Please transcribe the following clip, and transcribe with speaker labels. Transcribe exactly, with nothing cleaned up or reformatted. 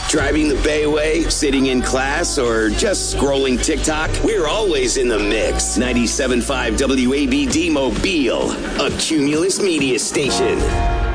Speaker 1: Driving the Bayway, sitting in class, or just scrolling TikTok? We're always in the mix. ninety-seven point five W A B D Mobile, a Cumulus media station.